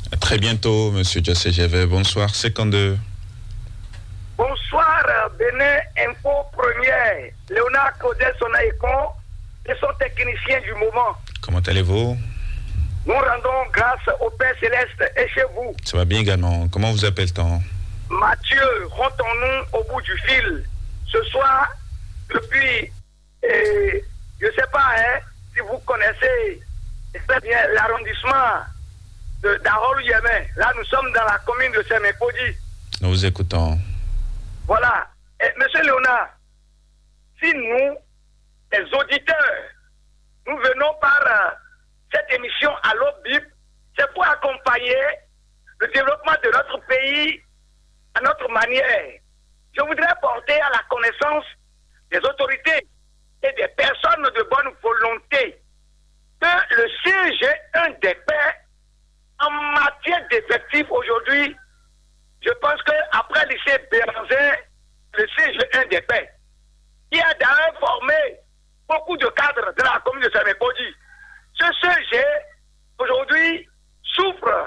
À très bientôt, monsieur José Gévais. Bonsoir, 52. Bonsoir, Bénin Info Première. Léonard Claudel Sonaïkon et son technicien du moment. Comment allez-vous? Nous rendons grâce au Père Céleste et chez vous. Ça va bien également. Comment vous appelle-t-on? Mathieu, rentrons-nous au bout du fil. Ce soir, depuis, je ne sais pas si vous connaissez très bien l'arrondissement d'Arol-Yémen. Là, nous sommes dans la commune de Sémékodi. Nous vous écoutons. Voilà. Monsieur Léonard, si nous, les auditeurs, nous venons par cette émission à l'OBIP, c'est pour accompagner le développement de notre pays à notre manière. Je voudrais porter à la connaissance des autorités et des personnes de bonne volonté que le CG1 des pairs, en matière d'effectifs aujourd'hui, je pense qu'après le lycée Béranzin, le CG1 des pairs, qui a d'ailleurs formé beaucoup de cadres de la commune de Sémékodi, ce CG, aujourd'hui, souffre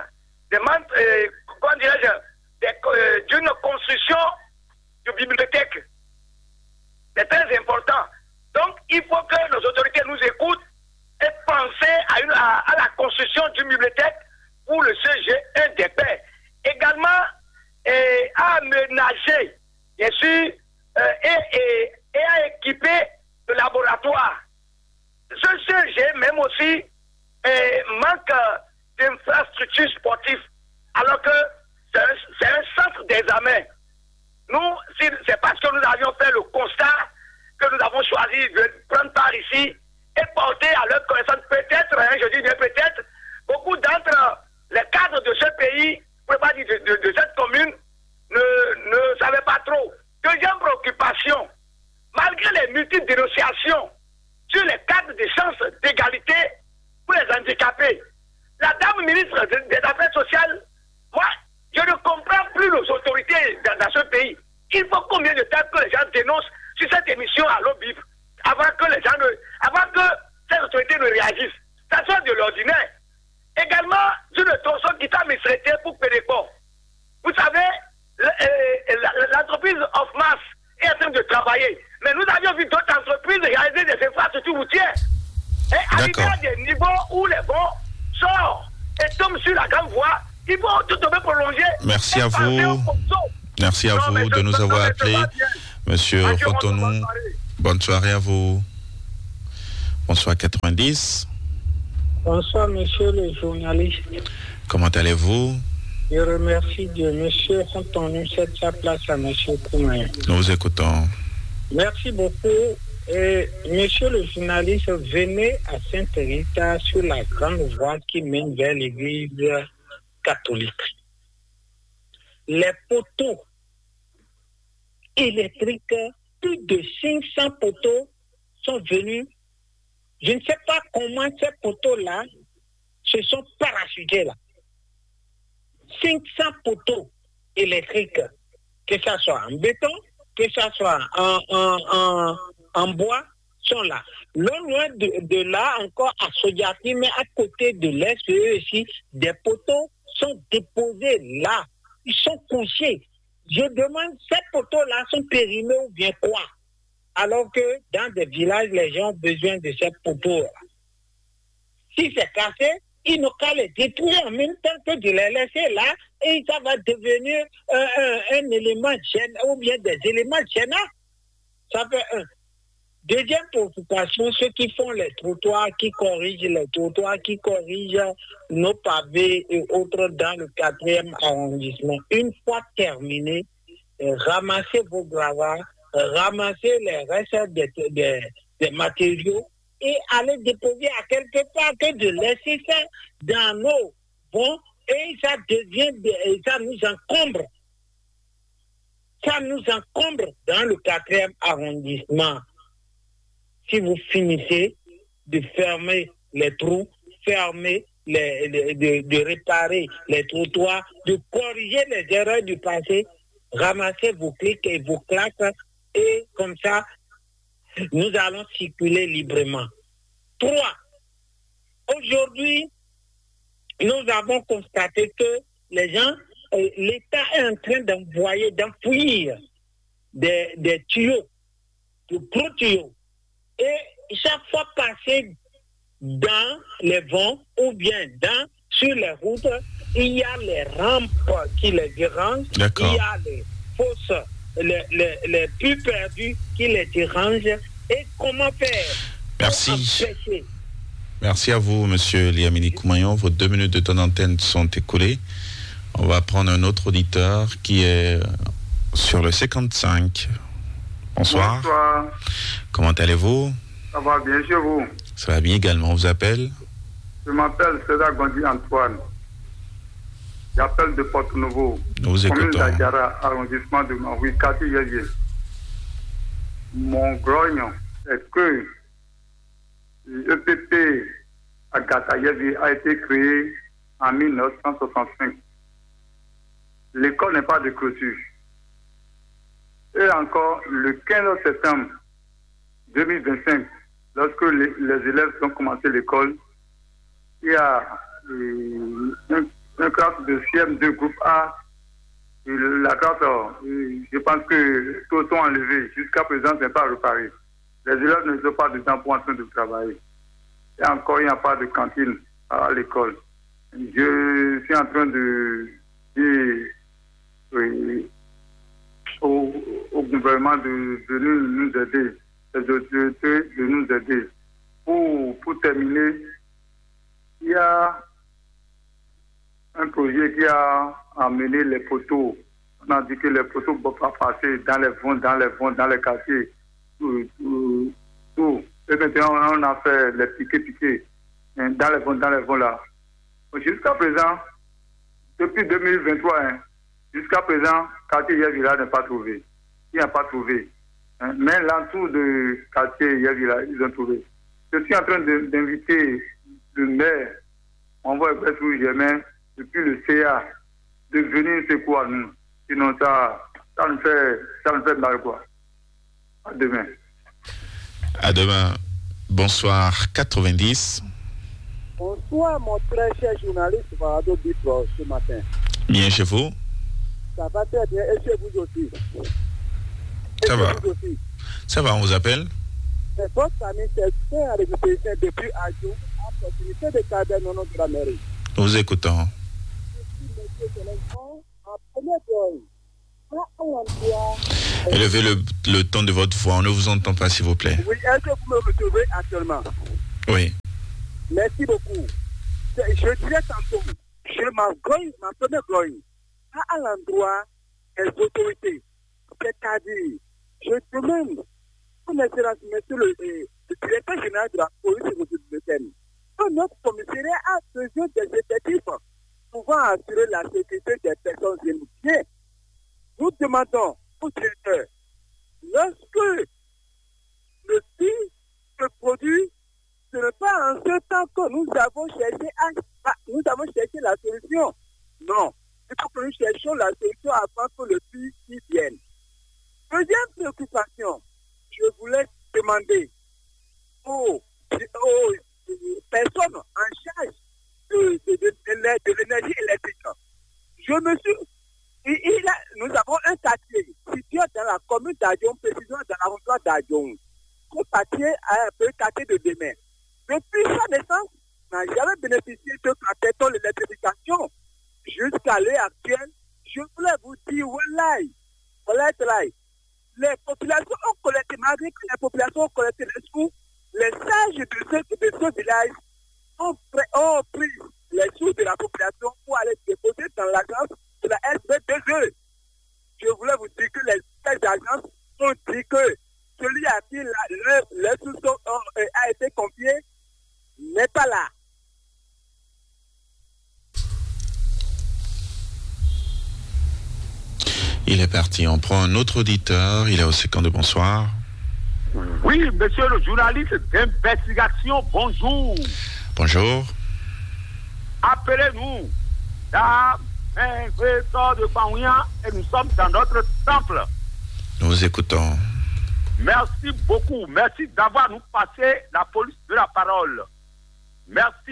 d'une construction de bibliothèque. C'est très important. Donc, il faut que nos autorités nous écoutent et penser à la construction d'une bibliothèque pour le CG1 des pairs. Également, à aménager, bien sûr, et à équiper le laboratoire. Ce CG, même aussi, manque d'infrastructures sportives, alors que c'est un centre d'examen. Nous, c'est parce que nous avions fait le constat que nous avons choisi de prendre part ici et porter à leur connaissance, peut-être, je dis bien peut-être, beaucoup d'entre les cadres de ce pays, pour ne pas dire de cette commune, ne savaient pas trop. Deuxième préoccupation, malgré les multiples dénonciations sur les cadres des chances d'égalité pour les handicapés, la dame ministre des Affaires sociales, moi, je ne comprends plus nos autorités dans ce pays. Il faut combien de temps que les gens dénoncent sur cette émission à l'OBIF avant que ces autorités ne réagissent. Ça sort de l'ordinaire. Également, je ne trouve qui t'a misraité pour Pédéco. Vous savez, l'entreprise Offmas est en train de travailler. Mais nous avions vu d'autres entreprises réaliser des infrastructures routières. Et arriver à des niveaux où les bons sortent et tombent sur la grande voie, ils vont tout tomber prolonger. Merci à vous. Merci à vous de nous avoir appelés. Monsieur Rotonou, bonne soirée à vous. Bonsoir 90. Bonsoir, monsieur le journaliste. Comment allez-vous? Je remercie Dieu. Monsieur Rotonou, cède sa place à monsieur Koumaï. Nous vous écoutons. Merci beaucoup. Monsieur le journaliste, venez à Sainte-Rita sur la grande voie qui mène vers l'église catholique. Les poteaux électriques, plus de 500 poteaux sont venus. Je ne sais pas comment ces poteaux-là se sont parachutés là. 500 poteaux électriques, que ça soit en béton, que ça soit en bois, sont là. Loin de là, encore à Sodiati, mais à côté de l'Est, ici, des poteaux sont déposés là. Ils sont couchés. Je demande, ces poteaux-là sont périmés ou bien quoi? Alors que dans des villages, les gens ont besoin de ces poteaux-là. Si c'est cassé, ils n'ont qu'à les détruire en même temps que de les laisser là, et ça va devenir un élément gênant, ou bien des éléments gênants. Ça fait un. Deuxième préoccupation, ceux qui font les trottoirs, qui corrigent les trottoirs, qui corrigent nos pavés et autres dans le 4e arrondissement. Une fois terminé, ramassez vos gravats, ramassez les restes des matériaux et allez déposer à quelque part, que de laisser ça dans nos bons, et ça ça nous encombre. Ça nous encombre dans le 4e arrondissement. Si vous finissez de fermer les trous, de réparer les trottoirs, de corriger les erreurs du passé, ramassez vos clics et vos claques, et comme ça, nous allons circuler librement. 3. Aujourd'hui, nous avons constaté que les gens, l'État est en train d'enfouir des tuyaux, de gros tuyaux. Et chaque fois passé dans les vents ou bien sur les routes, il y a les rampes qui les dérangent, il y a les fosses, les plus perdus qui les dérangent. Et comment faire? Merci. Merci à vous, monsieur Liamini Koumayon. Vos 2 minutes de temps d'antenne sont écoulées. On va prendre un autre auditeur qui est sur le 55. Bonsoir. Bonsoir. Comment allez-vous? Ça va bien chez vous? Ça va bien également. On vous appelle? Je m'appelle César Gondi Antoine. J'appelle de Porto-Nouveau. Nous vous écoutons. Commune d'Adiara, arrondissement de Maui, quartier Yévié. Mon grogne est que l'EPP à Gata Yévié a été créé en 1965. L'école n'est pas de clôture. Et encore, le 15 septembre 2025, lorsque les élèves ont commencé l'école, il y a une classe de CM2 groupe A. Et la classe, je pense que tous sont enlevés. Jusqu'à présent, ce n'est pas réparé. Les élèves ne sont pas dedans pour en train de travailler. Et encore, il n'y a pas de cantine à l'école. Je suis en train de dire au gouvernement de nous aider, les autorités de nous aider. Pour terminer, il y a un projet qui a amené les poteaux. On a dit que les poteaux ne vont pas passer dans les fonds, dans les quartiers. Tout. Et maintenant, on a fait les piquets dans les fonds là. Jusqu'à présent, depuis 2023, jusqu'à présent, quartier Yévila n'est pas trouvé. Il n'y a pas trouvé. Mais l'entour de quartier Yévila, ils ont trouvé. Je suis en train d'inviter le maire, on va être sous Germain, depuis le CA, de venir secouer à nous. Sinon, ça nous fait mal, quoi. À demain. À demain. Bonsoir, 90. Bonsoir, mon très cher journaliste Varado Bipro, ce matin. Bien chez vous? Ça va très bien, et chez vous aussi? Ça va. Ça va, on vous appelle? C'est votre ami Tessin à l'expédition depuis Adjo, à proximité de Cadre non de la mairie. Nous vous écoutons. Élevez le ton de votre voix, on ne vous entend pas, s'il vous plaît. Oui, est-ce que vous me retrouvez actuellement? Oui. Merci beaucoup. Je dirais tantôt, ma première grogne, à l'endroit des autorités. C'est-à-dire, je demande, son excellence, monsieur le directeur général de la police républicaine, que notre commissariat a besoin des effectifs pouvant assurer la sécurité des personnes impliquées. Nous demandons au directeur, lorsque le pire se produit, ce n'est pas en ce temps que nous avons cherché la solution. Non, il faut que nous cherchions la solution avant que le pire vienne. Deuxième préoccupation, je voulais demander aux personnes en charge de l'énergie électrique. Nous avons un quartier situé dans la commune d'Adjon, précisément dans l'arrondissement d'Adjon. Ce quartier est un peu quartier de demain. Depuis sa naissance, n'a jamais bénéficié de l'électrification. Jusqu'à l'heure actuelle, je voulais vous dire, les populations ont collecté, malgré que les populations ont collecté les sous, les sages de ce village ont pris les sous de la population pour aller déposer dans l'agence de la SB2E. Je voulais vous dire que les agences ont dit que celui à qui les sous a été confié n'est pas là. Il est parti. On prend un autre auditeur. Il est au 52. Bonsoir. Oui, monsieur le journaliste d'investigation, bonjour. Bonjour. Appelez-nous. Là, un ressort de Paouia et nous sommes dans notre temple. Nous vous écoutons. Merci beaucoup. Merci d'avoir nous passé la police de la parole. Merci.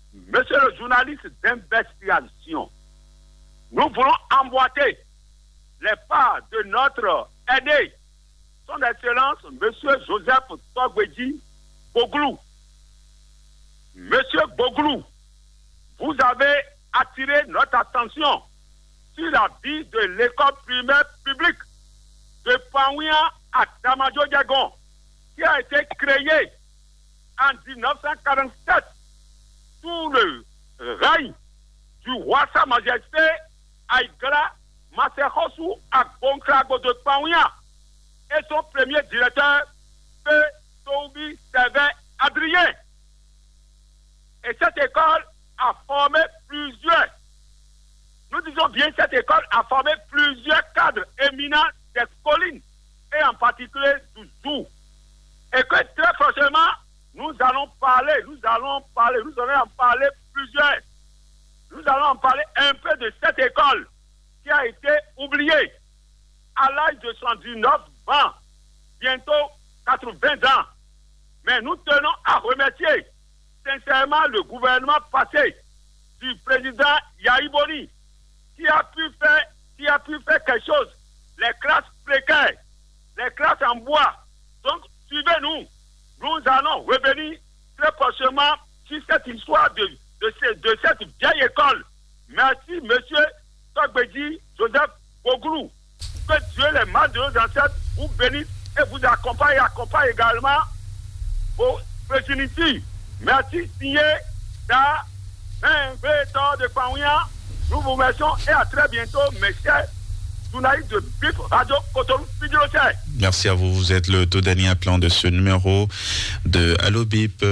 Monsieur le journaliste d'investigation, nous voulons emboîter les pas de notre aîné, son Excellence, Monsieur Joseph Togbeji Boglou. Monsieur Boglou, vous avez attiré notre attention sur la vie de l'école primaire publique de Paouia à Damajo-Diagon, qui a été créée en 1947 sous le règne du roi Sa Majesté Aïkra Masehosu Akbonkrago de Paouia et son premier directeur, P. Toubi Servet Adrien. Et cette école a formé plusieurs, nous disons bien cette école a formé plusieurs cadres éminents des collines et en particulier du Zou. Et que très prochainement, nous allons en parler plusieurs. Nous allons en parler un peu de cette école qui a été oubliée à l'âge de 119 ans, bientôt 80 ans. Mais nous tenons à remercier sincèrement le gouvernement passé du président Yahi Boni qui a pu faire quelque chose. Les classes précaires, les classes en bois. Donc, suivez-nous. Nous allons revenir très prochainement sur cette histoire de cette vieille école. Merci, monsieur Togbeji Joseph Boglou. Que Dieu, les mains de nos ancêtres, vous bénisse et vous accompagne également vos progénitures. Merci, signé dans un vrai temps de Paouia. Nous vous remercions et à très bientôt, mes chers journalistes de BIP Radio Cotonou Fidjilochet. Merci à vous. Vous êtes le tout dernier appelant de ce numéro de Allo BIP.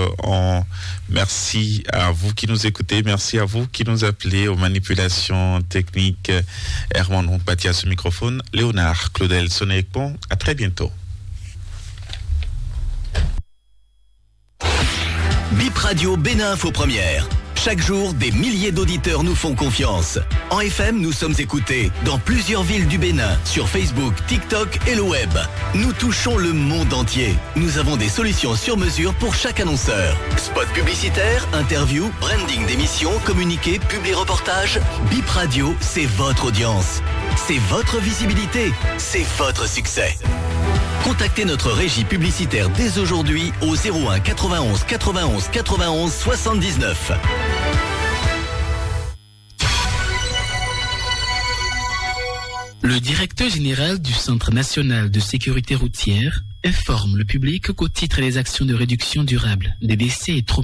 Merci à vous qui nous écoutez. Merci à vous qui nous appelez aux manipulations techniques. Herman Rompati à ce microphone. Léonard Claudel Sonekpon. À très bientôt. BIP Radio Bénin Info Première. Chaque jour, des milliers d'auditeurs nous font confiance. En FM, nous sommes écoutés dans plusieurs villes du Bénin, sur Facebook, TikTok et le web. Nous touchons le monde entier. Nous avons des solutions sur mesure pour chaque annonceur. Spot publicitaire, interview, branding d'émissions, communiqué, publi-reportage. BIP Radio, c'est votre audience. C'est votre visibilité. C'est votre succès. Contactez notre régie publicitaire dès aujourd'hui au 01 91 91 91 79. Le directeur général du Centre national de sécurité routière informe le public qu'au titre des actions de réduction durable des décès et traumatismes